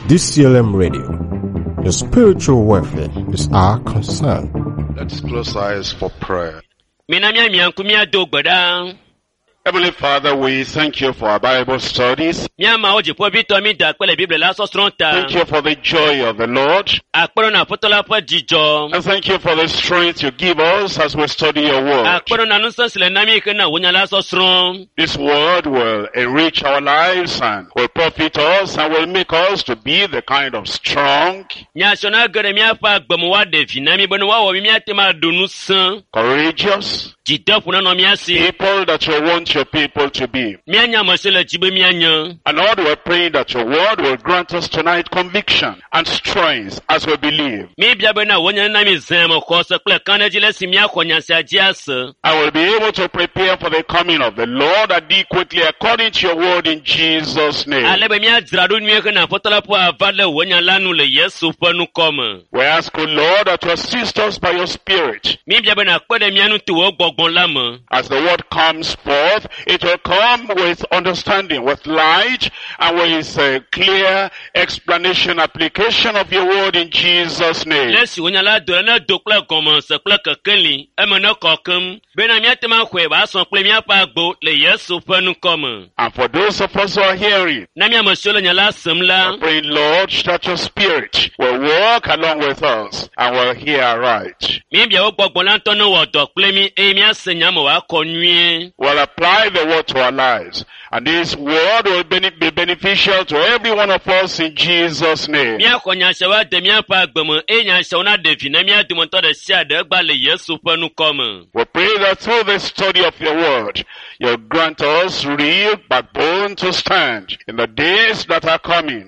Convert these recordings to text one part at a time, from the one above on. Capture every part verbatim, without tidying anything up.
D C L M Radio. Your spiritual welfare is our concern. Let's close our eyes for prayer. Heavenly Father, we thank you for our Bible studies. Thank you for the joy of the Lord. And thank you for the strength you give us as we study your word. This word will enrich our lives and will profit us and will make us to be the kind of strong, courageous people that you want your people to be. And Lord, we're praying that your word will grant us tonight conviction and strength as we believe. I will be able to prepare for the coming of the Lord adequately according to your word in Jesus' name. We ask, O Lord, that you assist us by your Spirit. As the word comes forth, it will come with understanding, with light, and with a clear explanation, application of your word in Jesus' name. And for those of us who are hearing, I pray, Lord, that your Spirit will walk along with us and will hear right. We'll apply the word to our lives, and this word will be beneficial to every one of us in Jesus' name. We pray that through the study of your word, you'll grant us real backbone to stand in the days that are coming.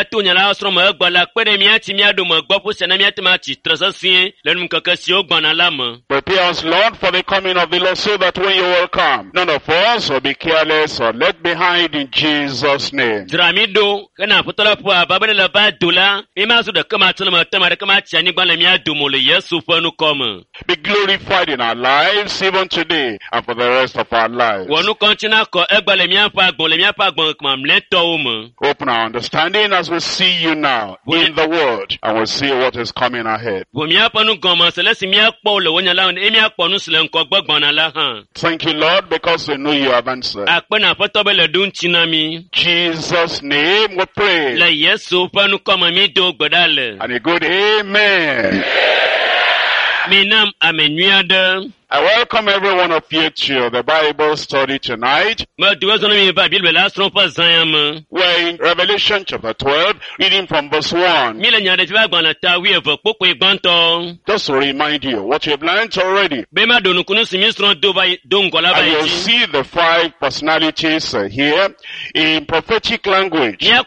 Prepare us, Lord, for the coming of the Lord, so that when you will come, none of us will be careless or left behind in Jesus' name. Be glorified in our lives even today and for the rest of our lives. Open our understanding as we see you now in the word, and we'll see what is coming ahead. Thank you, Lord, because we know you have answered. In Jesus' name we pray. And a good amen. I welcome every one of you to the Bible study tonight. We're in Revelation chapter twelve, reading from verse one. Just to remind you what you've learned already. And you'll see the five personalities uh, here in prophetic language. And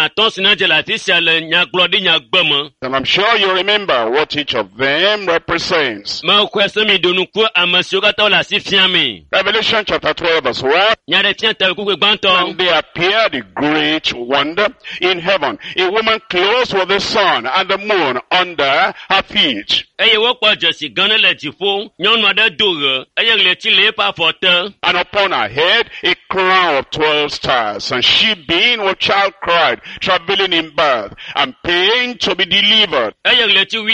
I'm sure you remember what each of them represents. Revelation chapter twelve verse one. And there appeared a great wonder in heaven, a woman clothed with the sun and the moon under her feet. And upon her head a crown of twelve stars. And she, being with child, cried, travailing in birth, and pain to be delivered. And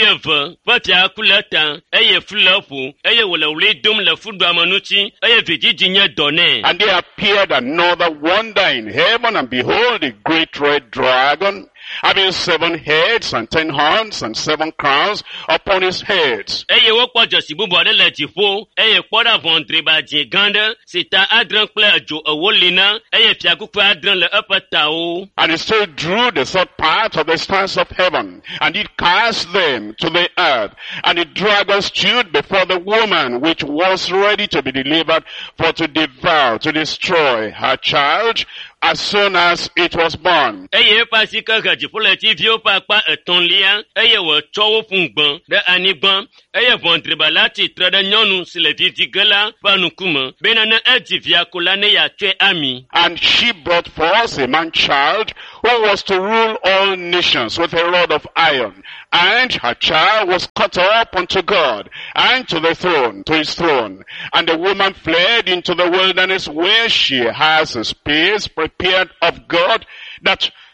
there appeared another wonder in heaven, and behold, a great red dragon, having seven heads and ten horns and seven crowns upon his heads. And he still drew the third part of the stars of heaven, and did cast them to the earth. And the dragon stood before the woman, which was ready to be delivered, for to devour, to destroy her child, as soon as it was born. And she brought forth a man child, who was to rule all nations with a rod of iron. And her child was caught up unto God, and to the throne, to his throne. And the woman fled into the wilderness, where she has a space prepared of God, that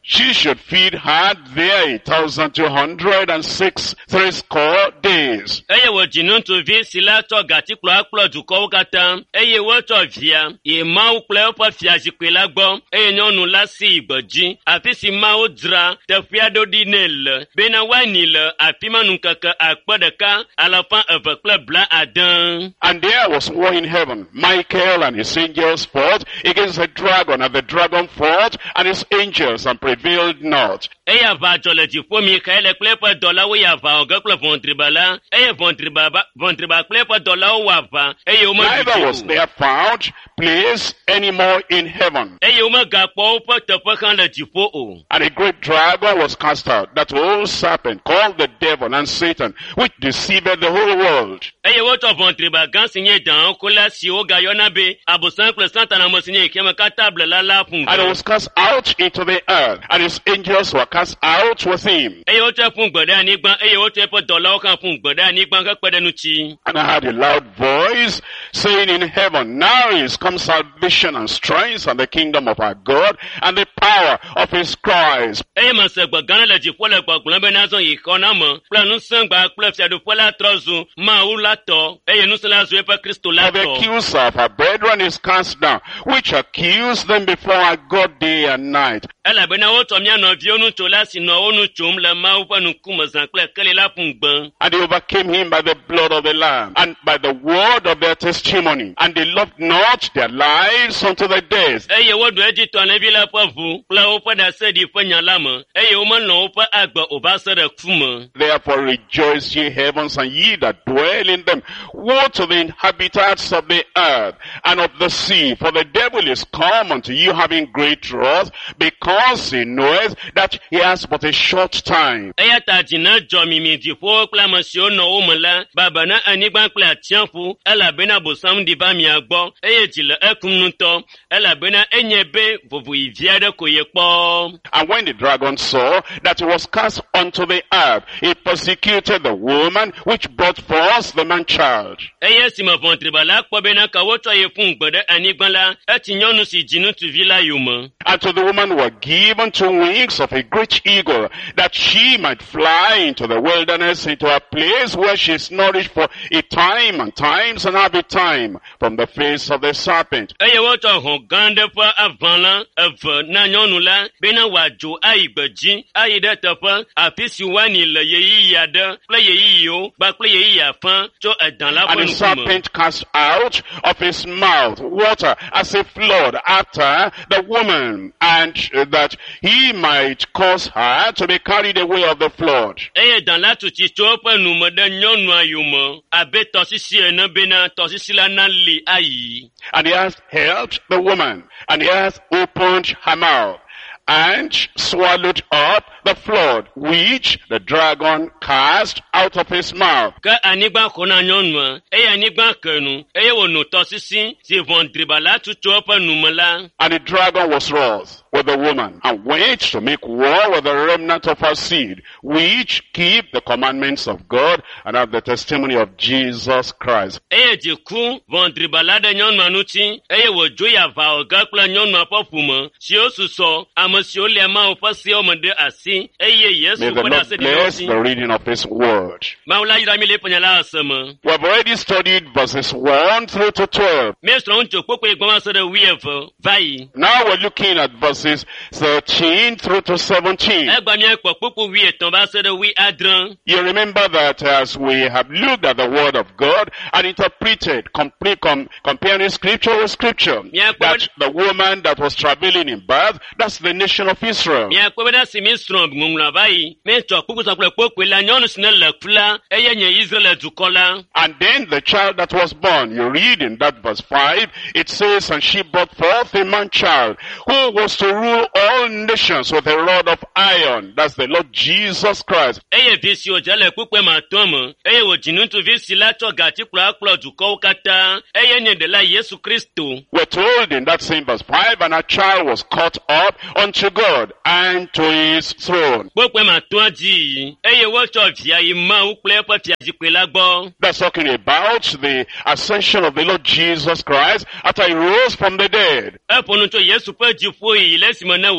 she should feed her there a thousand two hundred and six three score days. Eye wo jinu to vi sila to gati klo aklo duko kata. Eye wo to via. Ye ma u klo pa fia jikwe la gbo. Eye nyonu la si igboji. Afi si ma o dra te fia do dinel. Bena wani le afi manu kaka akpodeka à la fin avec le blanc Adam. And there was war in heaven. Michael and his angels fought against the dragon, and the dragon fought and his angels and prevailed not. Eya va jole di fo Michael e klepa dola wo ya va oga kle vontribala. Eya vontribaba vontriba klepa dola wo va. Eya o ma neither was there found place anymore in heaven. Eya o ma ga po po te po kan le di fo o. And a great dragon was cast out, that old serpent called the devil and Satan, which deceived the whole world. Eya wo to vontriba gan sinye dan ko la si o ga yona be abusan kle santana mo sinye kema ka table la la fun. And he was cast out into the earth, and his angels were cast out with him. Eya wo te fun gbode anigban, eya wo te po dola o kan fun gbode anigban ka pede nu chi. And I heard a loud voice saying in heaven, now is come salvation and strength and the kingdom of our God and the power of his Christ. Eya ma se gba gan le di fo le gba glan be na so yi kona mo. Plan nu san gba plef se do fo la trozu ma u la to. Eya nu se la zo e pa Kristo la For the to. accuser of our brethren is cast down, which accused them before our God day and night. Ela be na wo to mi ano vi onu to la si no onu chum le ma u pa nu ku mo zan kle kele la fun gban. And they overcame him by the blood of the Lamb and by the word of their testimony. And they loved not their lives unto the death. Eye wo do eji to na vi la pa vu. Pla o pa da se di fa nya la mo. Eye o ma no pa agba o ba se re ku mo. Therefore rejoice ye heavens and ye that dwell in them. Woe to the inhabitants of the earth and of the sea, for the devil is come unto you having great wrath, because he knoweth that he has but a short time. Eye ta jina jo mi mi di fo pla mo si o no o mo la. Baba na anigban pla tian fu. Ela be na bo sam di ba mi agbo. Eye ti le ekum nu to. Ela be na enye be vovu ivia de ko ye po. And when the dragon saw that he was cast unto the earth, he persecuted the woman which brought forth the man child. Eye si ma vontriba la po be na ka wo to ye fun gbode anigban la. E ti nyonu si jinu tu vi la yo mo. And to the woman were given two wings of a great eagle, that she might fly into the wilderness, into a place where she is nourished for a time and times and half a time from the face of the serpent. Eye wo to hon gande pa avan la, ev na nyonu la, be na wa jo ai gbeji, ai de te pa, afi si wa ni le ye yi ya de, ple ye yi yo, ba ple ye yi ya fan, cho edan la And the serpent cast out of his mouth water as a flood after the woman, and uh, that he might cause her to be carried away of the flood. Eye dan la tu ti cho pa nu mo de nyonu ayo mo, abe to si si ena be na to si si la na li ayi. And he hath held the woman, and he hath opened her mouth, and swallowed up the flood which the dragon cast out of his mouth. Ka anigba ko na nyonu, eye anigba kanu, eye wo no to si si, si vontriba la tu cho pa nu mo la. And the dragon was wroth with the woman, and went to make war with the remnant of her seed, which keep the commandments of God and have the testimony of Jesus Christ. Eye di ku vontriba la de nyonu anu ti, eye wo jo ya va oga pla nyonu apofu mo, si o su so, amo si o le ma o pa si o mo de asi, eye May Yesu the ko da Lord se di bless si. the reading of His word. Ma wala yira mi le ponya la asema. We have already studied verses one through to twelve. Me stro unto popo egbon wa so de wi efo, vai. Now we're looking at verses thirteen through to seventeen. Egba mi epo popo wi etan ba so de wi adran. You remember that as we have looked at the word of God and interpreted, complete, com, comparing scripture with scripture, Yeah, that the woman that was traveling in birth, that's the nation of Israel. Mi akpo da si mi stro ngumla vai. Me to popo so popo la nyonu sne le kula, eye nye Israel dukola. And then the child that was born, you read in that verse five, it says, and she brought forth a man child, who was to rule all nations with a rod of iron. That's the Lord Jesus Christ. Eye visi o jale popo ma tomo. Eye wo jinu tu visi la to gati kula kula duko kata. Eye nye de la Yesu Kristo. We're told in that same verse five, and a child was caught up unto God and to his throne. Popo ma to aji. Eye wo to via ima u kle pa ti aji pe la gbo. That's talking about the ascension of the Lord Jesus Christ after he rose from the dead. Eponu to Yesu pe ji fo yi lesimo na wo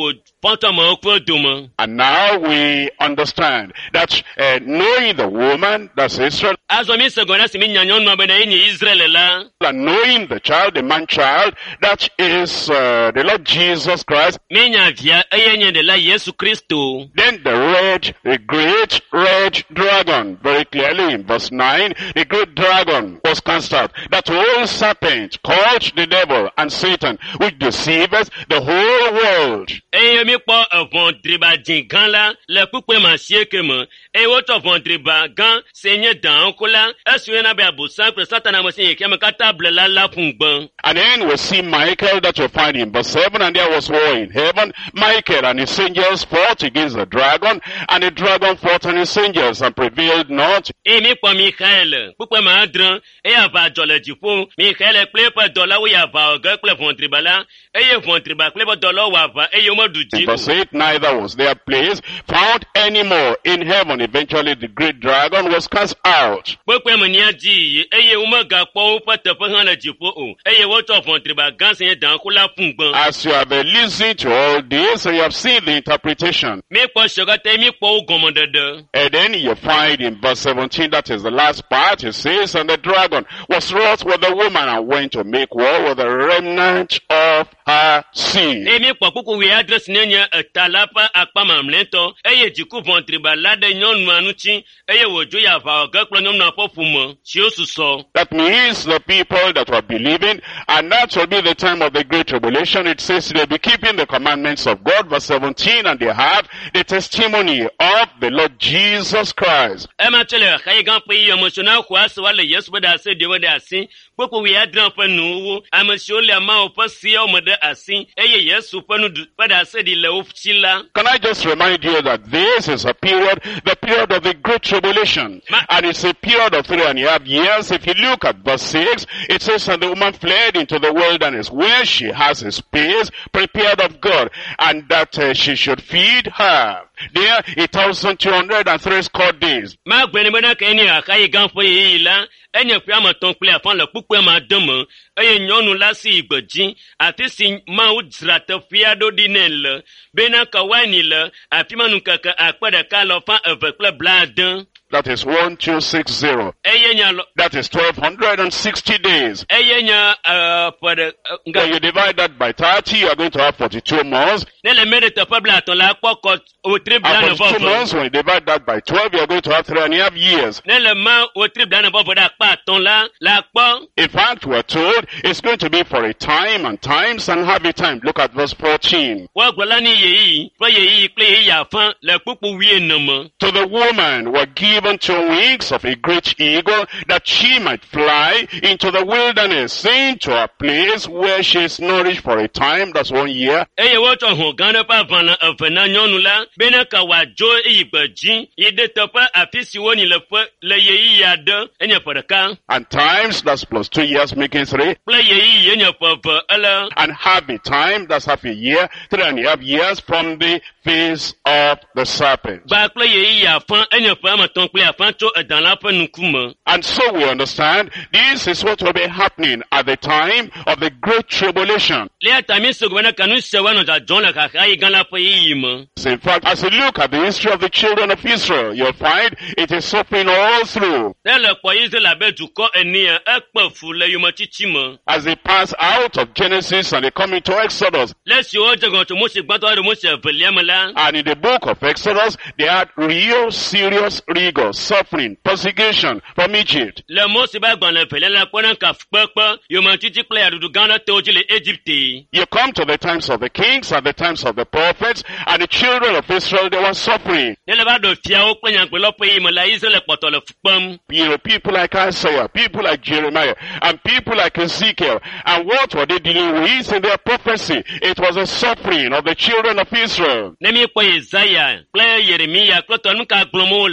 pɔntɔ mɔ kpɔ dome. And now we understand that uh, knowing the woman, that's Israel, Azɔ mi sɛgɔn na si mi nya nyɔnua bɛ na ye nye Israel la. and knowing the child, the man-child, that is uh, the Lord Jesus Christ, Mi nya via eye nye de la Yesu Kristo. then the red, the great red dragon, very clearly in verse nine, the great dragon was cast out. That old serpent called the devil and Satan, which deceiveth the whole world. Eye mi kpɔ ɛvɔn driba dzi gã la le kpukpe ma sie ke me. Eye wotsɔ vɔn driba gã si nye dan ko la esue na be abosan kple satana me si yi ke me katã ble la la ƒu gbã. And then we see Michael that we find in verse seven, and there was war in heaven. Michael and his angels fought against the dragon, and the dragon fought and his angels and prevailed not. Eye mi kpɔ Michael kpukpe ma adre eye ava dzɔ le dziƒo. Michael kple eƒe dɔlawo yi ava ge kple vɔn driba la eye vɔn driba kple eƒe dɔlawo wɔ ava eye womeɖu dzi In o. verse eight, neither was their place found any more in heaven. Eventually the great dragon was cast out. Kpekpe me nia dzi yi eye womegakpɔ woƒe teƒe hã le dziƒo o eye wotsɔ vɔn driba gã si nye danko la ƒu gbã. As you have uh, listened to all this, you have seen the interpretation. Mi kpɔ se katã mi kpɔ wo gɔmɔdede. And then you find in verse seventeen, that is the last part, it says, and the dragon was wroth with the woman and went to make war with the remnant of her seed. Eye mi kpɔ kuku wi adre si nye eta la ƒe akpa mamlɛtɔ eye dziku vɔn driba la ɖe nyɔnua ŋuti eye wòdzo yi aʋawɔ ge kple nyɔnua ƒe ƒome siwo susɔ. That means the people that were believing, and that will be the time of the great tribulation. It says they'll be keeping the commandments of God, verse seventeen, and they have the testimony of the Lord Jesus Christ. Ema tse le xayi gã ƒe yi ame siwo na xɔ ase wa le Yesu ƒe ɖe asi ɖewo ɖe asi. Kpokpo wi adre ƒe nuwo ame siwo le Mawu ƒe seawo me ɖe asi eye Yesu ƒe nuɖu ƒe ɖe asi ɖi le wo si la. Can I just remind you that this is a period, the period of the great tribulation, Ma- and it's a period of three and a half years. If you look at verse six, it says, and the woman fled into the wilderness where she has a space prepared of God, and that uh, she should feed her. There, a thousand two hundred and three score days. Ma gbɛni bena ke enye xayi gã ƒe yiyi la enye ƒe ame etɔ̃ kple afã le kpukpe ma de me eye nyɔnu la si yi gbe dzi afi si Mawu dzra teƒea ɖo ɖi nɛ le bena ke waini le afi ma nu keke akpe ɖeka le fã eve kple blaade. That is one two six zero. Eye nya lɔ That is twelve sixty days. eye nya uh, ƒe ɖe uh, When nga you divide that by thirty, you are going to have forty-two months. ne le me ɖe teƒe blaatɔ̃ la akpɔ kɔ wotri And blaene forty-two vɔve. months, when you divide that by twelve, you are going to have three and a half years. Ne le ma wotri blaene vɔve ɖe akpa atɔ̃ la la akpɔ. In fact, we're told it's going to be for a time and times and half a time. Look at verse fourteen. Woagblɔ la ni yeyi ƒe yeyi kple yeyi afã le kpukpu wuiene me. To the woman were given two wings of a great eagle, that she might fly into the wilderness, into a place where she is nourished for a time, that's one year, Eye wotsɔ hɔn gã ɖe ƒe aʋalã eve na nyɔnu la bena ke wòadzo eyi gbe dzi yi ɖe teƒe afi si wonyi le ƒe le yeyiyi aɖe enye ƒe ɖeka and times, that's plus two years, making three, kple yeyiyi enye ƒe eve ele. and half a time, that's half a year, three and a half years from the face of the serpent. Gba kple yeyiyi afã enye ƒe ame etɔ̃ kple afã tso edã la ƒe ŋkume. And so we understand this is what will be happening at the time of the great tribulation. Lia ta mi se bena kanu se wa no dzadzɔ le xaxayi gã la ƒe yiyi me. So in fact, as you look at the history of the children of Israel, you'll find it is suffering all through. Ne le kpɔ Israel abe dukɔ enia ekpe fu le yometsitsi me. As they pass out of Genesis and they come into Exodus. Le si wo dze gɔn tso Mose gbãtɔ ɖe Mose evelia me la. And in the book of Exodus, they had real serious rigor, suffering, persecution from Egypt. Le Mose be agbalẽ evelia la kpɔna kafukpekpe yometsitsi kple yaɖuɖu gã ɖe to dzi le Egypte. You come to the times of the kings and the times of the prophets, and the children of Israel, they were suffering. Ne le va ɖo fiawo kple nyagblɔɖiwo ƒe yi me la Israel le kpɔtɔ le fukpem. You know, people like Isaiah, people like Jeremiah, and people like Ezekiel. And what were they dealing with in their prophecy? It was the suffering of the children of Israel. Ne mi kpɔ Yesaya kple Yeremia kple tɔ nu ka gblɔm wole. Wole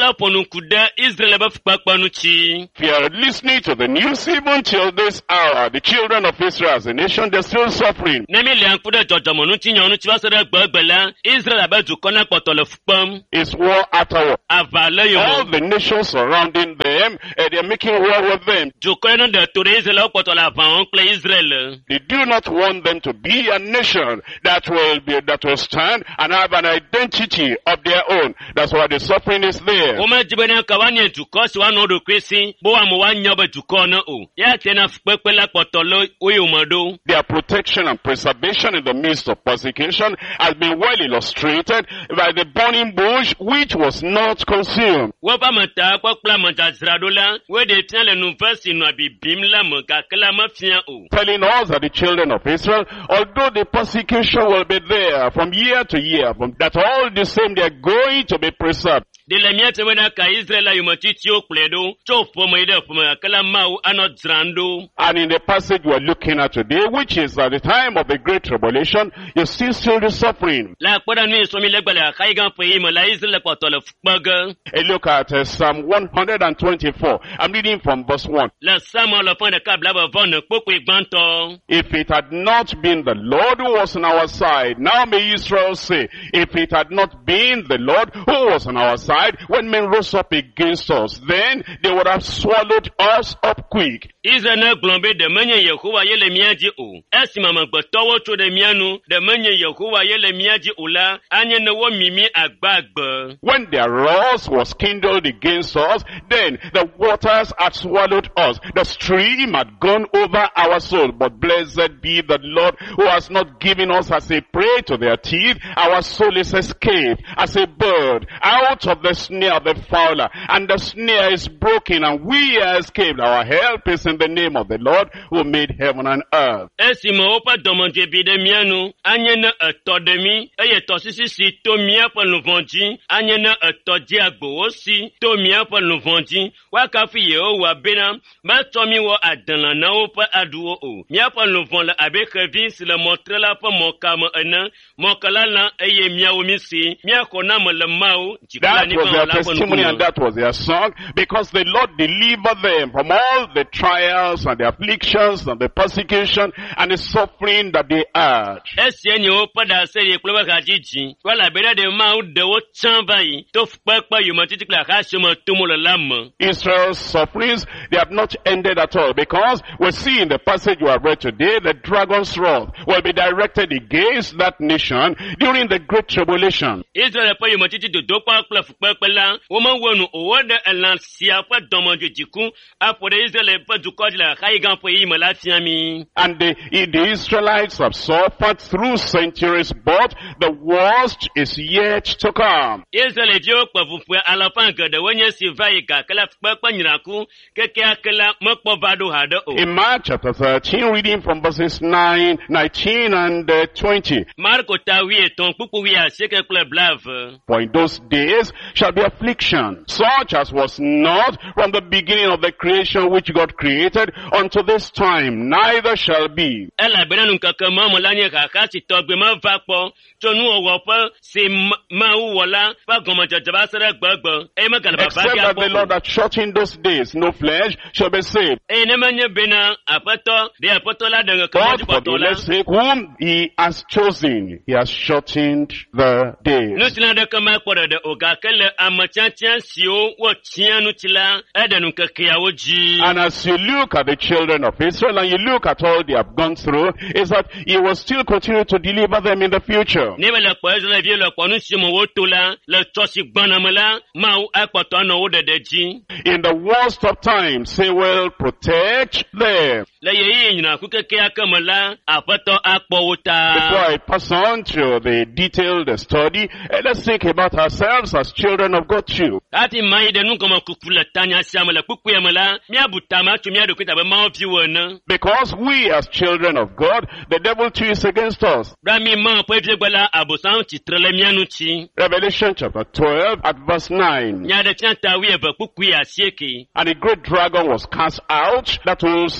Aponukuda Israel Bafpapanuchi. If you are listening to the news even till this hour, the children of Israel as a nation, they're still suffering. Nemi liankuda jojomonuchi nyonuchi wasere gbegbela Israel abedu kona potole fupam. It's war after war. Avale yo. All the nations surrounding them, and they're making war with them. Jukono de tore Israel potole avan oncle Israel. They do not want them to be a nation that will be, that will stand and have an identity of their own. That's why the suffering is there. Oma jibena kawanye juko si wano do kwesi, bo wa mwa nyoba juko na o. Ya tena fukwekwela potolo uyu mado. Their protection and preservation in the midst of persecution has been well illustrated by the burning bush which was not consumed. Wapa mata kwa kula mata zradola, we de tele nufasi no abibimla mga kala mafia o. Telling us that the children of Israel, although the persecution will be there from year to year, from that all the same they are going to be preserved. De la miete wena ka Israel yumatichi okledo, chopo maide fuma kala mau anot zrando. And in the passage we are looking at today, which is at the time of the Great Tribulation, you see still the suffering. La kwada nui somi legbele kaigan pe ima la Israel potole fukbaga. A look at uh, Psalm one twenty-four. I'm reading from verse one. La sama la fin de kablaba vone kpokwe igbanto. If it had not been the Lord who was on our side, now may Israel say, if it had not been the Lord who was on our side, when men rose up against us, then they would have swallowed us up quick. Israel na glombe de menye Yehowa yele miaji o. Esi mama gbotowo to de mianu, de menye Yehowa yele miaji ula, anye ne wo mimi agbagbe. When their wrath was kindled against us, then the waters had swallowed us. The stream had gone over our soul. But blessed be the Lord who has not given us as a prey to their teeth. Our soul is escaped as a bird out of the snare of the fowler. And the snare is broken and we are escaped. Our help is in the name of the Lord who made heaven and earth. Esi ma opa domonje bi de mianu, anye na eto de mi, eye to sisi si to mia pa luvonji, anye na eto di agbo osi, to mia pa luvonji, wakafi Yehowa bena, ma to mi wo adanla na opa aduo o. Mia pa luvon la abe kevi si le montre la pa moka ma ena, moka la la eye mia o mi si, mia kona ma le mao, jikula That was their testimony and that was their song, because the Lord delivered them from all the trials and the afflictions and the persecution and the suffering that they had. Esi enye opa da seri kloba kajiji, wala beda de mao de wo chambai, to fpekpa yuma titikla kashima tumulo lam. Israel's sufferings, they have not ended at all, because we see in the passage we have read today, the dragon's wrath will be directed against that nation during the Great Tribulation. Israel pa yuma titi do dokwa kla fpekpa la, woman wonu owode elan siya pa domonje jiku, apo de Israel pa dukodi la kaigan pa yima la tiami. And the, the Israelites have suffered through centuries, but the worst is yet to come. Israel dio pa vufwe alafanga de wenye sivaika kala fpekpa nyiraku, keke akela mokpo vado hada o. In Mark chapter thirteen, reading from verses nine, nineteen and uh, twenty. Marko tawie ton pupu wia seke kle blave. For in those days shall be affliction, such as was not from the beginning of the creation which God created unto this time, neither shall be. Ela benanu kaka mama lanye kaka si togbe ma vakpo, tonu owopo si ma uwola, pa goma jajaba sere gbogbo, e ma galaba Except bagi that the Lord apopo. hath shut in those days, no flesh shall be saved. E ne manye bena apoto, de apoto la denga But kamaji for the potola. elect's sake, whom he has chosen, he has shortened the days. Nutila de kama kwada de oga kele amachantian siyo wo tianu tila, edenu kakia oji. And as you look at the children of Israel and you look at all they have gone through, is that he will still continue to deliver them in the future. Nebe le kwa ezele vie le kwa nusi mo woto la, le chosi gbanamela, ma u akpato ano wo dedeji. In the worst of times, he will protect them. Le ye yi nyina kukeke akamela, apato akpo Before wota. I pass on to the detailed study, eh, let's think about ourselves as children of God too. Ati mai de nu kama kukula tanya siamela kukuyamela, miya butama tu miya dokuita be ma ofi wona. Because we as children of God, the devil too is against us. Rami ma po efi gbala abosan chitrele miya nuchi. Revelation chapter twelve at verse nine. Nya de chanta wi ebe kukuya sieke. And a great dragon was cast out, that old serpent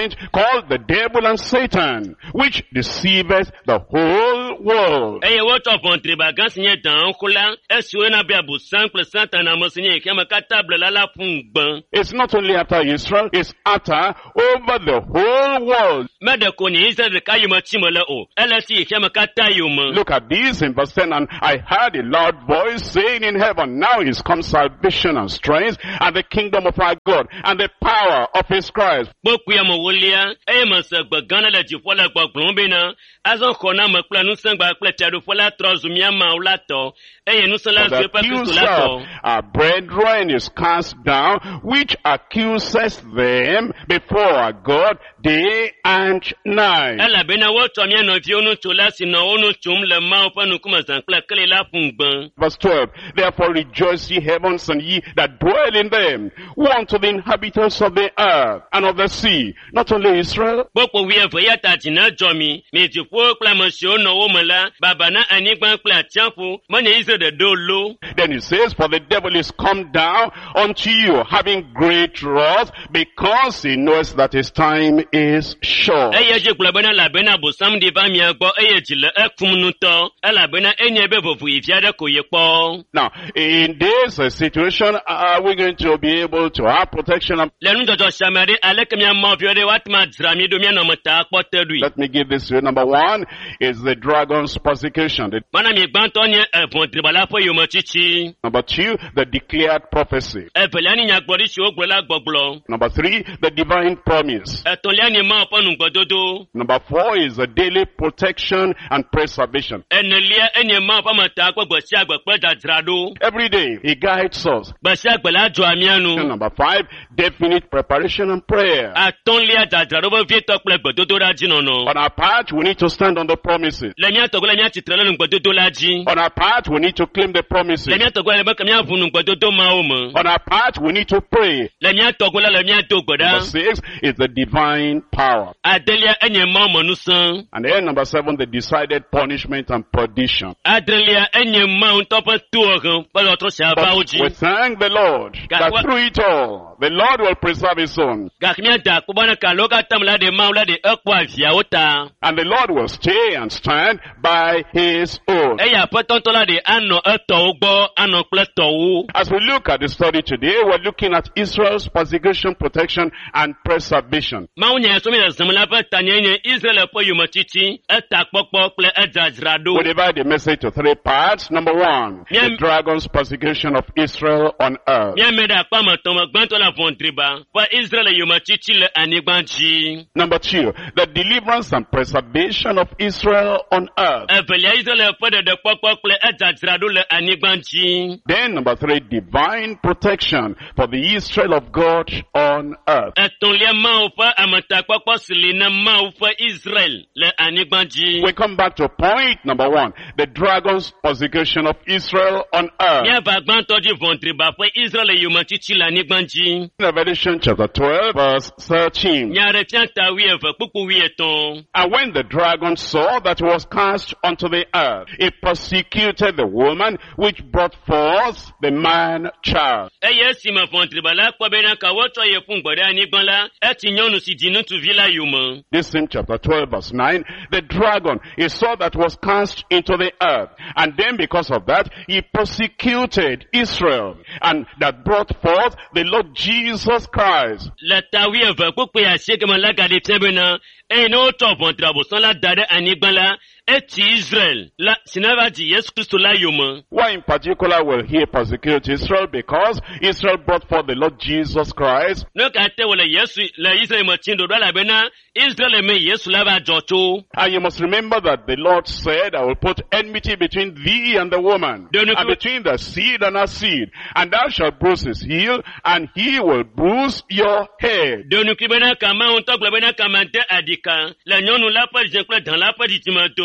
point, called the devil and Satan, which deceiveth the whole world. eye woto vɔntri ba gã si nye dãwo kula esi wo na be abusam kple satan ame si nye kema katã ble la la fun gbã. It's not only after Israel, it's after over the whole world. Me de ko ni Israel ɖeka yome tsi me le o, ele si kema katã yome. Look at this in verse ten. And I heard a loud voice saying in heaven, now is come salvation and strength and the kingdom of our God and the power of his Christ. Boku ya me wolia, eye me se gbe gã le dziƒo le gbɔgblɔm bena, azɔ xɔ na me kple nusẽgba kple fiaɖuƒe la trɔ zu mía Mawu la tɔ, eye nusẽla The sue ƒe Kristo la accuser tɔ. our brethren is cast down, which accuses them before our God day and night. Elabena wotsɔ mía nɔviwo nutsola si nɔ wo nu tsom le Mawu ƒe ŋkume zã kple kli la fun gbã. Verse twelve, therefore rejoice ye heavens and ye that dwell in them. Woe unto the inhabitants of the earth and of the sea, not only Israel. Gbogbo wi eve ya ta dzi ne dzɔ mi, mi dziƒo kple ame siwo nɔ wo me la, baba na anyigba kple atsiaƒu, menye Israel ɖeɖo lo. Then he says, for the devil is come down unto you, having great wrath, because he knows that his time is short. Eye dzi gblɔ bena elabena bosam ɖi va mia gbɔ, eye dzi le ekum nutɔ, elabena enye be vovoyi vi aɖe ko ye kpɔ. Now, in this uh, situation, are we going to be able to have protection? Le nudzɔdzɔ siame ɖe, aleke mia Mawu ɖe woatuma dzra mi ɖo mia nɔme ta kpɔ te ɖoe. Let me give this to you. Number one is the dragon's persecution. The, Mana mi gbãtɔ nye evɔ̃driba la ƒe yometsitsi. number two, the declared prophecy. Evelia ni nyagblɔɖi si wogblɔ la gbɔgblɔ. Number three, the divine promise. Etɔ̃lia ni Mawu ƒe nugbedodo. Number four is the daily protection and preservation. Enelia enye Mawu ƒe ameta kple gbe sia gbe kple dzadzraɖo. Every day, he guides us. Gbe sia gbe la dzɔa mia And nu. number five, definite preparation and prayer. Atɔ̃lia dzadzraɖo vevietɔ kple gbedodo la dzi nɔnɔ. On our part, we need to stand on the promises. Le mia tɔgɔ le mia tsitre le nugbedodo la dzi. On our part, we need to claim the promises. Le mia tɔgɔ le be ke mia ʋu nugbedodo mawo me. On our part, we need to pray. Le mia tɔgɔ le le mia do gbe Number ɖa. six is the divine power. Adelia enye Mawu me nusẽ. And then number seven, the decided punishment and perdition. Adrelia enye Mawu ŋutɔ ƒe tohehe ƒe lɔtrɔ si ava wo But dzi. we thank the Lord that through it all, the Lord will preserve his own. Gake mia da akpɔ bena kalo katã me la ɖe Mawu la ɖe ekpɔ aviawo ta. And the Lord will stay and stand by his own. Eye aƒetɔ ŋutɔ la ɖe anɔ etɔwo gbɔ, anɔ kple tɔwo. As we look at the study today, we're looking at Israel's persecution, protection, and preservation. Mawu nya so mi le zem la ƒe tanye nye Israel ƒe yometsitsi, etakpɔkpɔ kple edzadzraɖo. We divide the message to three parts. Number one, the Mia- dragon's persecution of Israel on earth. Míame ɖe akpa me tɔme gbãtɔ la vɔ̃driba ƒe Israel yometsitsi le anyigba dzi. Number two, the deliverance and preservation of Israel on earth. Evelia Israel ƒe ɖeɖekpɔkpɔ kple edzadzraɖo le anyigba dzi. Then number three, divine protection for the Israel of God on earth. Etɔ̃lia Mawu ƒe ametakpɔkpɔ si li na Mawu ƒe Israel le anyigba dzi. We come back to point number one, the dragon's persecution of Israel on earth. Míava gbãtɔ dzi vɔ̃driba ƒe Israel yometsitsi le anyigba dzi. Revelation chapter twelve, verse thirteen. Nya ɖe fia ta wuieve kpukpu wuietɔ̃. And when the dragon saw that he was cast onto the earth, it persecuted the woman which brought forth the man child. Eye esime vɔ̃driba la kpɔ bena ka wotsɔ ye ƒu gbe ɖe anyigba la, eti nyɔnu si dzi ŋutsuvi la yome. This same chapter twelve, verse nine, the dragon, he saw that was cast into the earth. And then because of that, he persecuted Israel and that brought forth the Lord Jesus Christ. Le ta wuieve kpukpu ya asieke me la gaɖi fia bena, eye ne wotsɔ vɔ̃driabosã la da ɖe anyigba la, eti Israel la si na va dzi Yesu Kristo la yome. Why in particular will he persecute Israel? Because Israel brought forth the Lord Jesus Christ. Ne ka te wole Yesu le Israel me tsi ɖoɖo elabena Israel me Yesu la va dzɔ tso. And you must remember that the Lord said, I will put enmity between thee and the woman, Don't you- and between the seed and her seed, and thou shalt bruise his heel, and he will bruise your head. Donukui bena kama ŋutɔ gblɔ bena kama de adika le nyɔnu la ƒe dze kple dã la ƒe dzidzime dome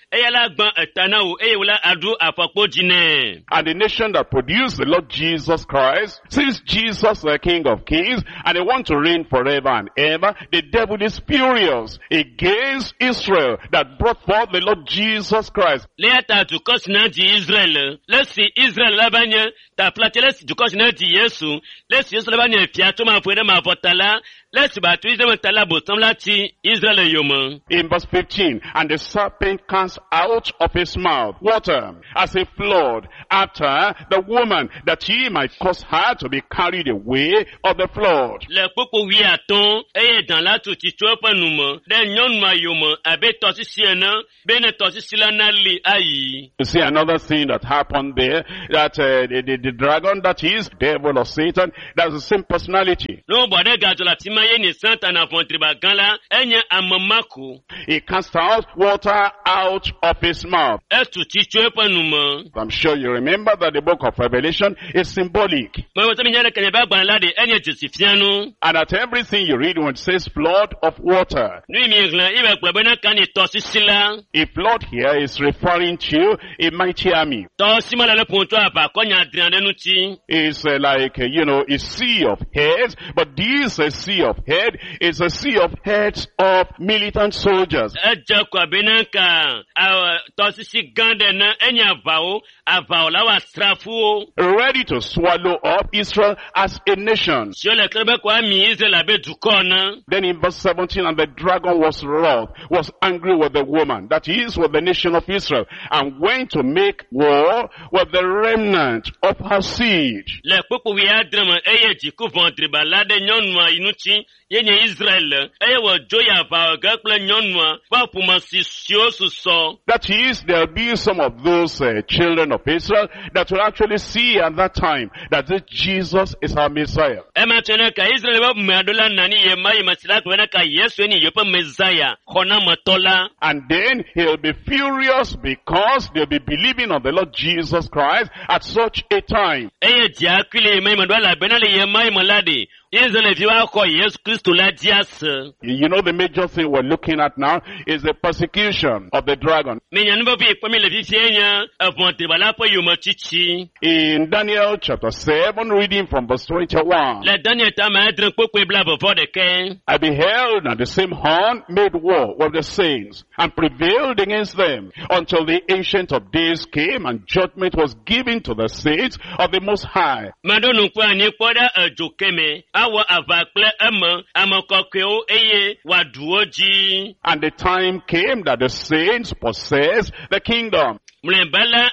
eye la gban etana o eye wala adu afakpo jine. And the nation that produced the Lord Jesus Christ, since Jesus the King of Kings, and they want to reign forever and ever, the devil is furious against Israel that brought forth the Lord Jesus Christ. Leata tu kosina di Israel. Lesi Israel labanye ta plateles du kosina di Yesu. Lesi Yesu labanye fiatu ma fuere ma votala. Lesi batu Israel tala botam lati Israel yomo. In verse fifteen, and the serpent cast out of his mouth water as a flood after the woman, that he might cause her to be carried away of the flood. Le popo wi aton eye dan la tu ti tu panumo. De nyon ma yomo abe tosi siena bene tosi silana li ayi. You see another thing that happened there, that uh, the, the, the dragon that is devil or Satan, that's the same personality. No bode gajola timaye ni santa na fontriba ganla enye amamaku. He cast out water out of his mouth. Estu ti tu panumo. I'm sure you remember that the book of Revelation is symbolic. Mo wo tami nyale kanye ba gban la de enye josifianu. And at everything you read when it says flood of water, Ni mi glan ibe gbe na kan ni tosi sila. a flood here is referring to a mighty army. Tosi mala le ponto apa konya adrian denu ti. It's uh, like, uh, you know, a sea of heads, but this uh, sea of head is a sea of heads of militant soldiers. Eja kwa benanka a tosi si gande na enya vao avao la wa strafu. Ready to swallow up Israel as a nation. Si ole klebe kwa mi Israel abe dukona. Then in verse seventeen, and the dragon was wroth, was angry with the woman, that is with the nation of Israel, and went to make war with the remnant of her seed. Le popo wi adrama eye ji ku ventri balade nyonwa inuti yenye Israel eye wo joya vao ga kple nyonwa va puma si sio so. That is, there'll be some of those uh, children of Israel that will actually see at that time that this Jesus is our Messiah. Ema tena ka Israel ba madola nani ye mai masila kwena ka Yesu ni yopa Messiah khona matola. And then he'll be furious because they'll be believing on the Lord Jesus Christ at such a time. Eye diakile mai madola benale ye mai malade. Israel fi wa ko Yesu Kristo la dias. You know, the major thing we're looking at now is the persecution of the dragon. Me nyanu ba fi pami le fi fienya avonte bala po yoma chichi. In Daniel chapter seven, reading from verse twenty-one. Le Daniel ta ma dren popo bla before the king. I beheld, and the same horn made war with the saints, and prevailed against them, until the Ancient of Days came, and judgment was given to the saints of the Most High. Madonu kwa ni poda ajokeme. Awa avakle ema amakokeo eye waduoji. And the time came that the saints possessed the kingdom. Mlembala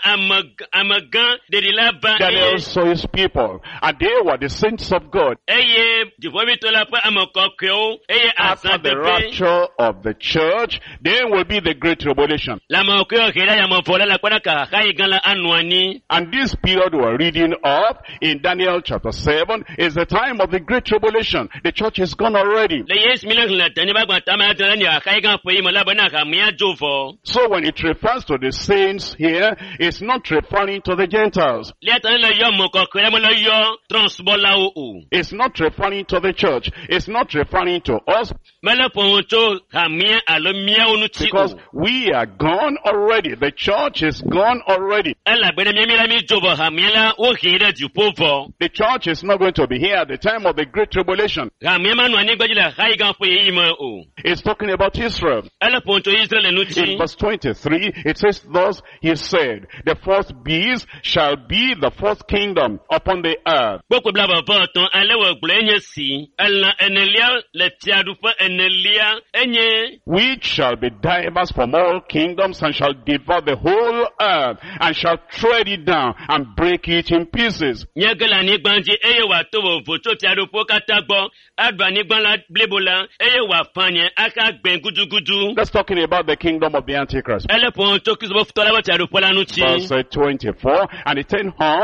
amagan derilaba Daniel saw his people, and they were the saints of God. eye divomitola pa amakokeo eye After the asapepe. rapture of the church, there will be the great tribulation. La makokeo kera ya mafola la kwana ka hai ganla anwani. And this period we're reading of in Daniel chapter seven is the time of the great tribulation. The church is gone already. Le yes milan la tani ba gwanta ma tani ni hai gan po yima la bana ka mia jofo. So when it refers to the saints here, it's not referring to the Gentiles. Le tani la yo makokeo mo la yo transbola o. It's not referring to the church. It's not referring to us, Mala poncho ka mia alo mia onu ti. because we are gone already. The church is gone already. Ela bene mi mi la mi jobo ha mi la o hire di povo. The church is not going to be here at the time of the great tribulation. Ha mi ma no ani gbaji la hai gan po yi ma o. It's talking about Israel. Ela poncho Israel nu ti. In verse twenty-three, it says, thus he said, the fourth beast shall be the fourth kingdom upon the earth. Gbogbo bla ba ba ton ale wo gble enye si. Ela enelia le tiadu fa enelia enye. Which shall be diverse from all kingdoms, and shall devour the whole earth, and shall tread it down, and break it in pieces. Nyagala ni gbanji eye wa to wo vocho tiadu po katagbo. Adba ni gban la blebola eye wa panye aka gben gudugudu. That's talking about the kingdom of the Antichrist. Ele poncho kizo futola wa tiadu po la nu ti. Verse uh, twenty-four, and the ten horns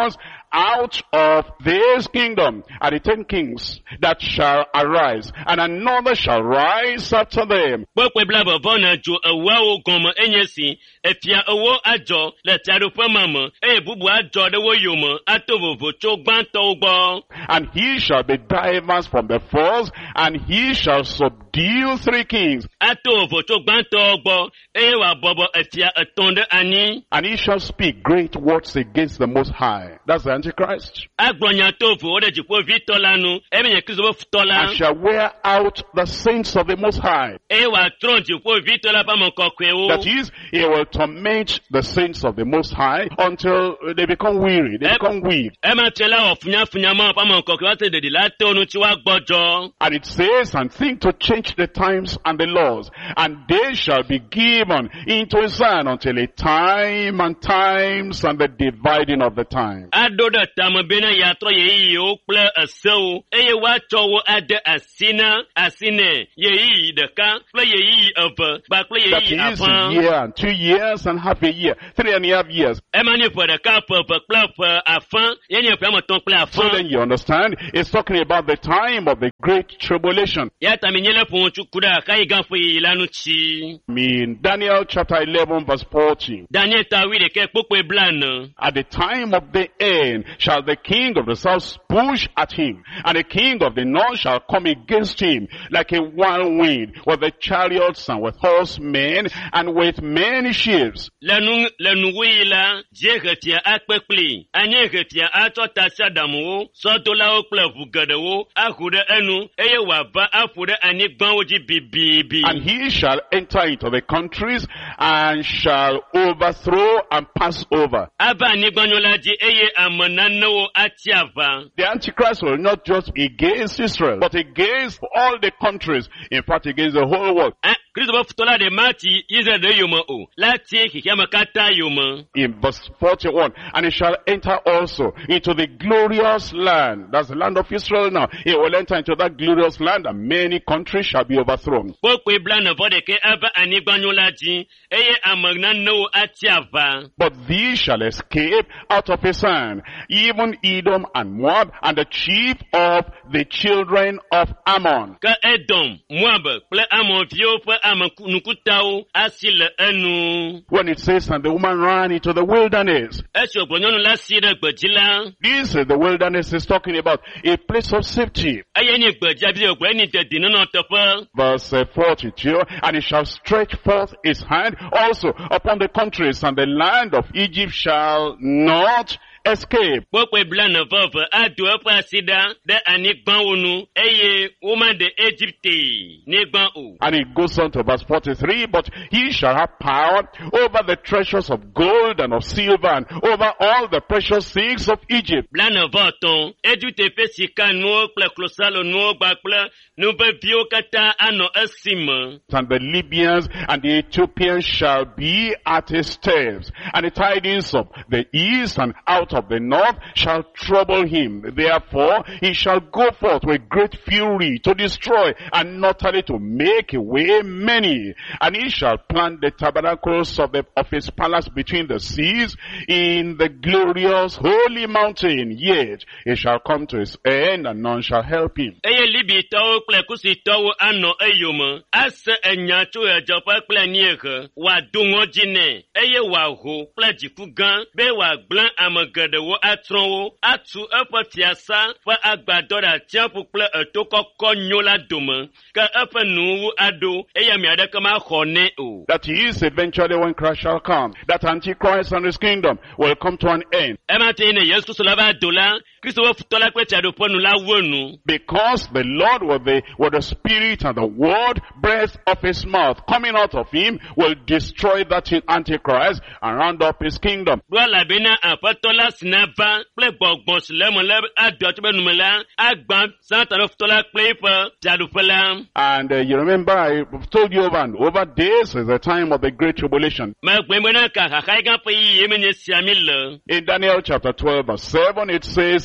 out of this kingdom are the ten kings that shall arise, and another shall rise after them. Gbogbo blabo bona jo ewa wo gomo enyesi efia owo ajo le tiado pamamo e bubu ajo de wo yomo atovovo cho gbanto ugbo. And he shall be diverse from the first, and he shall subdue three kings. Atovovo cho gbanto ugbo e wa bobo efia etonde ani. And he shall speak great words against the Most High. That's the Antichrist. Agbonya tovo ode jipo vitolanu e menye kristo futola. And shall wear out the saints of the Most High. E wa tron jipo vitola pa mon kokwe o. That is, he will torment the saints of the Most High until they become weary, they become weak. E ma tela ofunya funya ma pa mon kokwe ate de la tonu ti wa gbojo. And it says, and think to change the times and the laws, and they shall be given into his hand until a time and times and the dividing of the time. Adoda tamabena yatro ye yo ple aso e wa chowo ade asina asine ye de ka ple ye of ba ple ye That is a year and two years and half a year, three and a half years. E mani for the ka per per ple afan ye ni pe mo ton ple So afan. then you understand, it's talking about the time of the great tribulation. Ya taminyele pon chukuda ka igan fo yi lanu chi. In Daniel chapter eleven verse fourteen. Daniel ta wi de ke popo blan. At the time of the end shall the king of the south push at him, and the king of the north shall come against him like a whirlwind, with the chariots and with horsemen and with many ships. Lanu lanu wi la je getia akpekpli anye getia atota sadamu so to la o ple vugadewo akude enu eye wa ba afude ani gban oji bibibi. And he shall enter into the countries and shall overthrow and pass over. Aba ni gbanyola ji eye amonano atiava. The Antichrist will not just be against Israel, but against all the countries, in fact against the whole world. Kristo futola de mati Israel de yomo o lati kikama kata yomo. In verse forty-one, and he shall enter also into the glorious land. That's the land of Israel now. He will enter into that glorious land, and many countries shall be overthrown. Pokwe blana vodeke aba ani gbanyola ji eye amonano atiava. But these shall escape out of his hand, even Edom and Moab, and the chief of the children of Ammon. Ka Edom, Moab, ple Ammon vio pe Ammon nukutao asile enu. When it says, and the woman ran into the wilderness, Esho gbonyonu la sire gbejila. this is the wilderness is talking about, a place of safety. Aye ni gbeja bi ogbe ni te dinu na topo. Verse uh, forty-two, and he shall stretch forth his hand also upon the countries, and the land of Egypt shall not escape. Pokwe blana vove adu apa sida de ani gban wonu eye woman de Egypte ni gban o. And it goes on to verse forty-three, but he shall have power over the treasures of gold and of silver, and over all the precious things of Egypt. Blana voton Egypte fe sika no ple klosalo no gba ple no be bio kata ano esima. And the Libyans and the Ethiopians shall be at his steps, and the tidings of the east and out of the north shall trouble him. Therefore he shall go forth with great fury to destroy, and utterly to make away many. And he shall plant the tabernacles of, the, of his palace between the seas in the glorious holy mountain. Yet he shall come to his end, and none shall help him. Eye libi tawo ple kusi tawo ano eyomo ase enyacho ejopa ple nieke wa dungo jine eye wa ho ple jifu gan be wa glan amagade wo atron wo atu efa fiasa fa agbadora tiapu ple etokoko nyola doma ka efa nu ado eye mi ade kama khone o. That is eventually when Christ shall come, that Antichrist and his kingdom will come to an end. Emate ne Yesu solaba dola Kristo wo futola kwe chado ponu la wonu. Because the Lord with the, with the spirit and the word breath of his mouth coming out of him will destroy that Antichrist and round up his kingdom. Dwala bena apatola sinava ple bogbon silemo le adotbe numela agban santaro futola kwe fa chado pela. And uh, you remember I told you over and over, this is the time of the great tribulation. Ma gbemena ka hakai gan pe yi emenye siamile. In Daniel chapter twelve verse seven it says,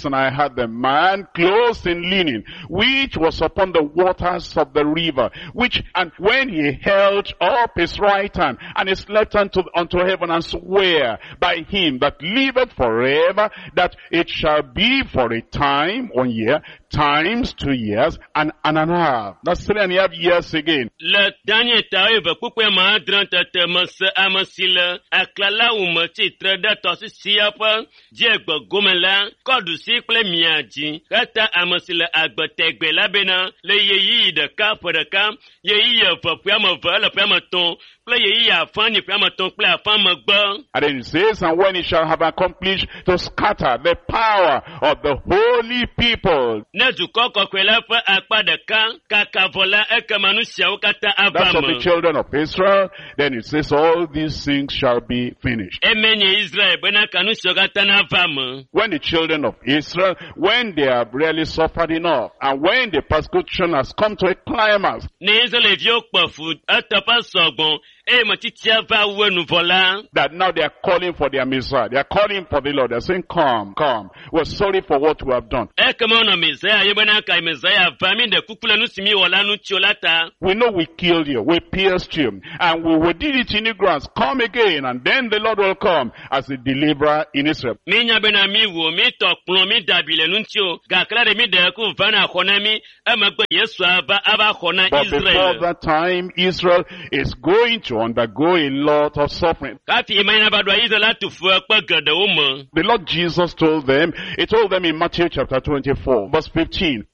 says, and I heard the man clothed in linen, which was upon the waters of the river, which, and when he held up his right hand, and his left hand to, unto heaven, and swear by him that liveth forever, that it shall be for a time, one year, times two years, and, and an half. That's three and a half years again. Le Daniel tawe kukwe maadran tete mase amasile aklala umati treda tosi siapa diegbo gomela kodu sikle miaji kata amasile agbetegbe labena le yeyi de ka podaka yeyi ye fapia ma vala pia ma ton ple yeyi afani pia ma ton ple afan ma gba. And then it says, and when he shall have accomplished to scatter the power of the holy people. That's of the children of Israel. Then it says, all these things shall be finished. When the children of Israel, when they have really suffered enough, and when the persecution has come to a climax, that now they are calling for their Messiah. They are calling for the Lord. They are saying, come, come. We're sorry for what we have done. We know we killed you. We pierced you. And we, we did it in ignorance. Come again. And then the Lord will come as a deliverer in Israel. But before that time, Israel is going to undergo a lot of suffering. The Lord Jesus told them, he told them in Matthew chapter twenty-four, verse fifteen.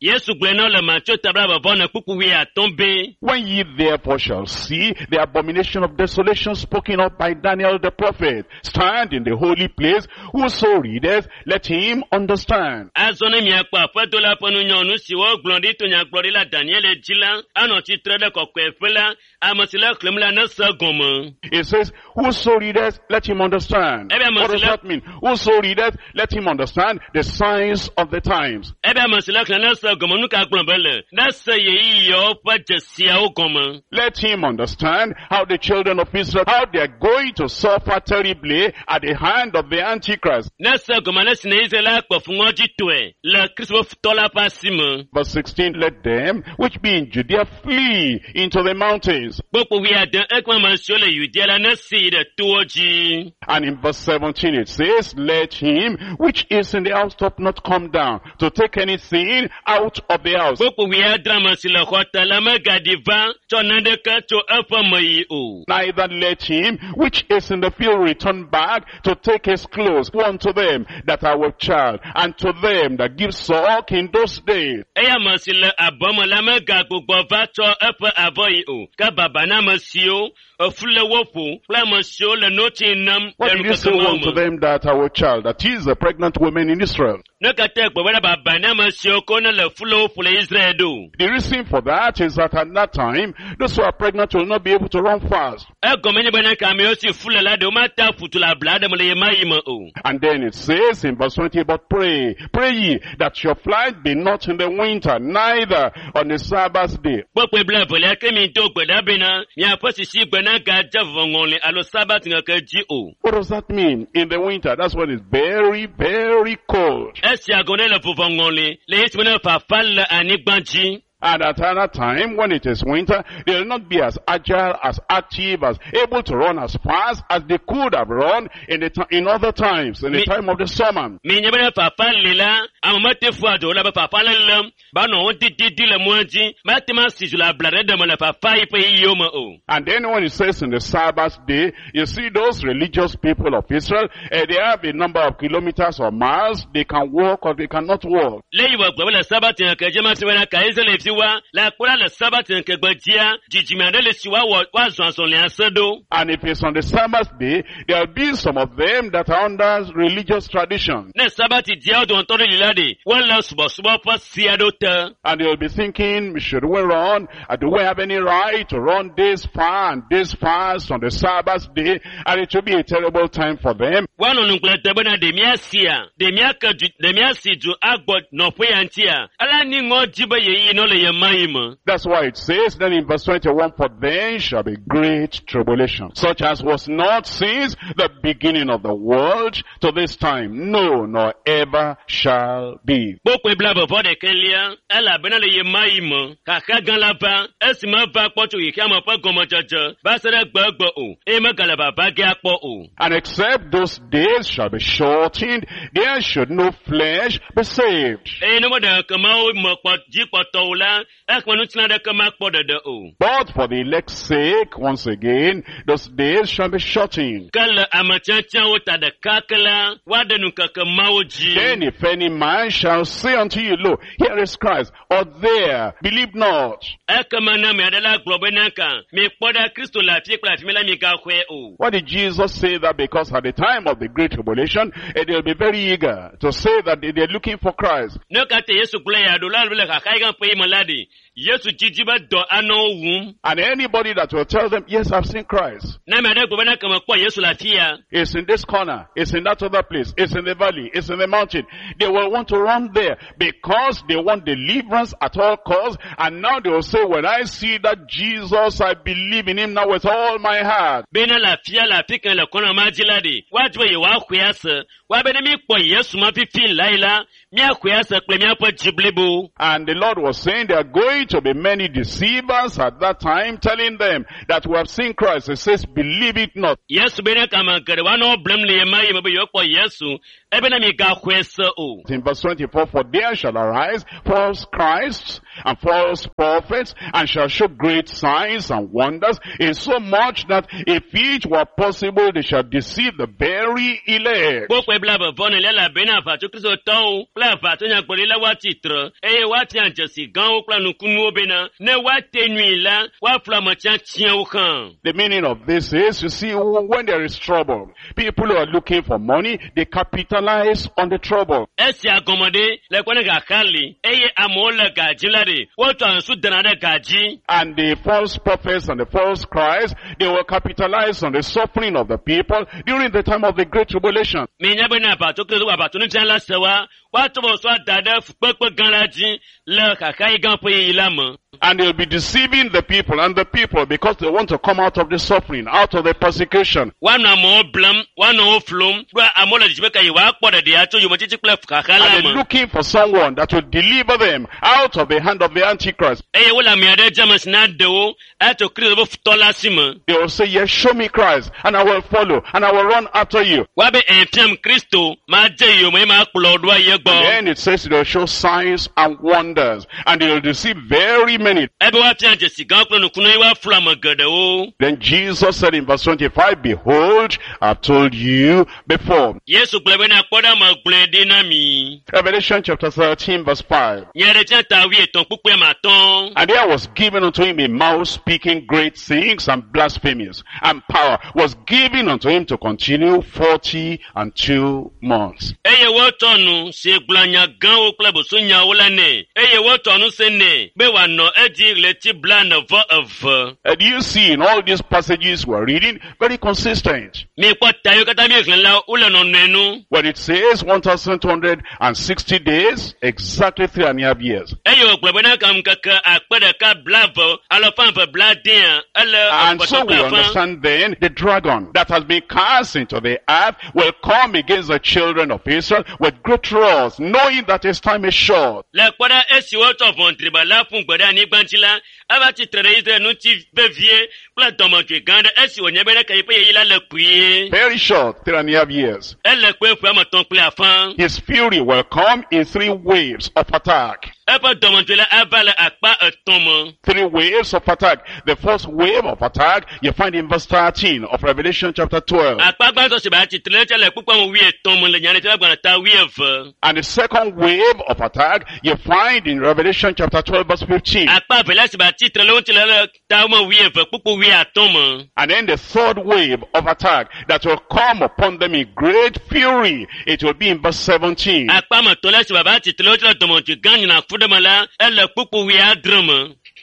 When ye therefore shall see the abomination of desolation spoken of by Daniel the prophet, stand in the holy place, whoso readeth, let him understand. It says, whoso readeth, let him understand. What does that mean? Whoso readeth, let him understand the signs of the times. Let him understand how the children of Israel, how they are going to suffer terribly at the hand of the Antichrist. Verse sixteen, let them which be in Judea flee into the mountains. And in verse seventeen it says, let him which is in the housetop not come down to take anything out of the house. Neither let him which is in the field return back to take his clothes. One to them that are with child, and to them that give suck in those days. What did you say to them that are with child? That is a pregnant woman in Israel. The reason for that is that at that time, those who are pregnant will not be able to run fast. And then it says in verse twenty, but pray, pray ye that your flight be not in the winter, neither on the Sabbath day. What does that mean? In the winter, that's when it's very, very cold. And at another time, when it is winter, they will not be as agile, as active, as able to run as fast as they could have run in the in other times, in the time of the summer. And then when it says in the Sabbath day, you see those religious people of Israel, uh, they have a number of kilometers or miles, they can walk or they cannot walk. And if it's on the Sabbath day, there will be some of them that are under religious tradition. And they will be thinking, should we run? Do we have any right to run this far and this fast on the Sabbath day? And it will be a terrible time for them. ye maimo. That's why it says then in verse twenty-one, for then shall be great tribulation, such as was not since the beginning of the world to this time, no, nor ever shall be. Bokwe blabo vode kelia, ela benale ye maimo, kaka gan lava, esima va kpotu yikama pa gomo jaja, basere gbogbo o, ema galaba bagi akpo o. And except those days shall be shortened, there should no flesh be saved. E no mo de kama o mo kpo ji kpo to la, e kwanu tina de kama kpo de de o. But for the elect's sake, once again, those days shall be shortened. Kala amachancha o ta de kakala, wade nu kama o ji. Then if any man shall say unto you, lo, here is Christ, or there, believe not. E kama na me adela globe nanka, me kpo da Kristo la fi kla fi me la mi ka hwe o. Why did Jesus say that? Because at the time of the great tribulation, eh, they'll be very eager to say that they- they're looking for Christ. No kate Yesu kule ya do la le ka kai gan pe maladi. Yesu jijiba do ano wum. And anybody that will tell them, yes, I've seen Christ. Na me adela globe nanka ma kpo Yesu la fi ya. It's in this corner. It's in that other place. It's in the valley. It's in the mountain. They will want to run there because they want deliverance at all costs. And now they will say, when I see that Jesus, I believe in him now with all my heart. Bena la fi la fi kan le kono ma jiladi. Wa jwe ye wa hwe ase. Wa be mi kpo Yesu ma fi fi laila. Mi hwe ase kle mi apo jiblebo. And the Lord was saying there are going to be many deceivers at that time telling them that we have seen Christ. He says, believe it not. Yesu bena kama gere wa no blem le ma ye be yo kpo Yesu. E bena mi ga hwe se o. In verse twenty-four, for there shall arise false Christs and false prophets, and shall show great signs and wonders, in so much that if each were possible, they shall deceive the very elect. Bokwe blabo vone le la bena fa tu Kristo to, pla fa tu nya gbori la wa titre. E wa ti anjesi gan o pla nu kunu obena. Ne wa tenui la, wa fla ma chan tien o kan. The meaning of this is, you see, when there is trouble, people who are looking for money, they capitalize on the trouble. Esi agomode le kone ga kali. Eye amo le ga jilade. Wo to ansu dana de gaji. And the false prophets and the false Christ, they will capitalize on the suffering of the people during the time of the great tribulation. Me nya bena fa tu Kristo wa ba tu ni jan la sewa. Wa to bo so dada pepe gan la ji le kakai gan po yi la mo. And they'll be deceiving the people and the people because they want to come out of the suffering, out of the persecution. Wa na mo blum, wa na o flum. Wa amo le jibe ka yi wa kpo de de ato yo mo titi kle kakala And mo. they're looking for someone that will deliver them out of the hand of the Antichrist. Eye wala mi ade jamas na de o. Ato Kristo bo futola sima. They will say, yes, show me Christ, and I will follow, and I will run after you. Wa be enfiam Kristo ma je yo mo ma kplo do ye gbo. Then it says they'll show signs and wonders, and they'll deceive very many. Ebe wa fian jesi gan kplo nu kunu wa fla ma gede o. Then Jesus said in verse twenty-five, behold, I've told you before. Yesu glebe na kpoda ma gble de na mi. Revelation chapter thirteen, verse five. Nyere jan ta wi eton pupe ma ton. And there was given unto him a mouth speaking great things and blasphemies, and power was given unto him to continue forty and two months. Eye wo tonu se glanya gan o klebo so nya wo la ne. Eye wo tonu se ne. Be wa no edi le ti blan of of. And you see in all these passages we're reading, very consistent. Mi po tayo kata mi eklen la o le no nenu. When it says one thousand two hundred sixty days, exactly three and a half years. Eye wo glebe na kam kaka akpede ka blavo alo fan for bladin. Ele And so we understand then the dragon that has been cast into the earth will come against the children of Israel with great wrath, knowing that his time is short. Le kpoda esi wo to von triba la fun gbeda ni gbanjila. Aba ti tere Israel nu ti bevie. Pla domo ke ganda esi wo nyebe na kai pe yi la le kuye. Very short, three and a half years. Ele kwe fu ama ton ple afan. His fury will come in three waves of attack. Eba domo twele avale akpa etomo. Three waves of attack. The first wave of attack you find in verse thirteen of Revelation chapter twelve. Akpa gbanzo se ba ti tere tele pupa mo wi etomo le nyane tele gban ta wi eve. And the second wave of attack you find in Revelation chapter twelve verse fifteen. Akpa vela se ba ti tere lo ti le ta mo wi eve pupu wi atomo. And then the third wave of attack that will come upon them in great fury. It will be in verse seventeen. Akpa mo tole se ba ba ti tere lo ti le domo ti gan na fudemala ele pupu wi adremo.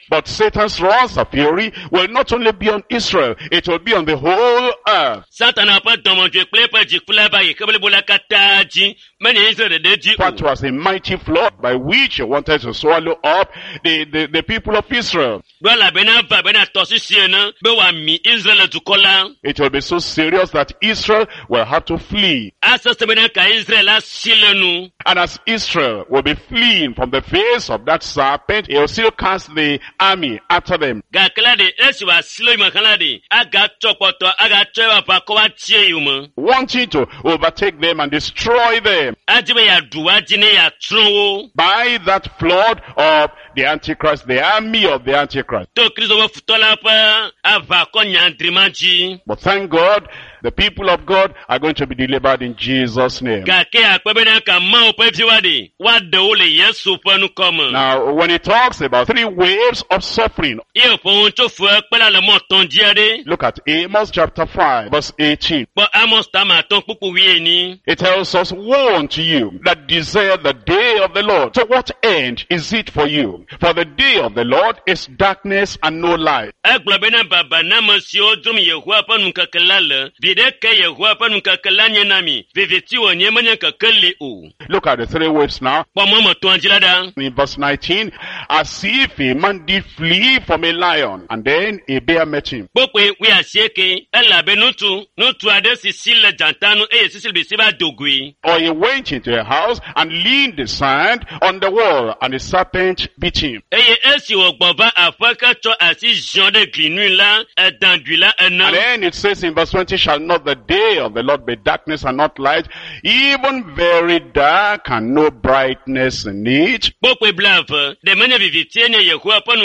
But Satan's wrath of fury will not only be on Israel, it will be on the whole earth. Satan apa dɔmɔdzoe kple eƒe dzikula ba yi kebelebola katã dzi menye Israel ɖeɖe dzi That o. was a mighty flood by which he wanted to swallow up the, the, the people of Israel. Ɖo elabena va bena tɔsisi ene be wòami Israel dukɔ la. It will be so serious that Israel will have to flee. Asese bena ka Israel asi le nu. And as Israel will be fleeing from the face of that serpent, he will still cast the army after them. Gake la ɖe esi wòasi le yome la ɖe agatsɔ kpɔtɔ agatsɔ eƒe aʋakɔ woatie yome. Wanting to overtake them and destroy them Adi be yeaɖu woadzi ne yeatsrɔ̃ wo. by that flood of the Antichrist, the army of the Antichrist. To Kristo ƒe futɔ la ƒe aʋakɔ nyadrima dzi. But thank God, the people of God are going to be delivered in Jesus' name. Gake akpe bena ka Mawu ƒe viwa ɖe woaɖe wo le Yesu ƒe nukɔ me. Now, when he talks about three waves of suffering, Ye ƒo ŋu tso fue kpe la le mɔ tɔn dzia ɖe. look at Amos chapter five, verse eighteen. Kpɔ Amos tame atɔ̃ kpukpu wuienyi. It tells us, woe unto you that desire the day of the Lord. To what end is it for you? For the day of the Lord is darkness and no light. Egblɔ bena baba na ame siwo drom Yehowa ƒe nukeke la le. Viɖe ke Yehowa ƒe nukeke la nye na mi. Viviti wònye menye keke li o. Look at the three waves now. Kpɔ mɔ me tɔ̃ dzi la ɖa. In verse nineteen, as if a man did flee from a lion, and then a bear met him. Kpokpe wi asieke elabe nutu nutu aɖe si si le dzata nu eye sisi bisi va do goe. Or he went into a house and leaned the sand on the wall, and the serpent bit him. Eye esi wògbɔ va aƒe ke tsɔ asi ziɔ ɖe gli nui la edãdui la And ene. then it says in verse twenty, shall not the day of the Lord be darkness and not light, even very dark and no brightness in it? Kpokpe bla eve ɖe menye vivitie nye Yehowa ƒe nu